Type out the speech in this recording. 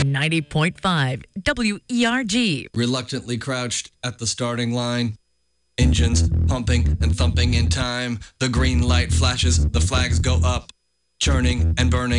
90.5 WERG. Reluctantly crouched at the starting line. Engines pumping and thumping in time. The green light flashes, the flags go up. Churning and burning.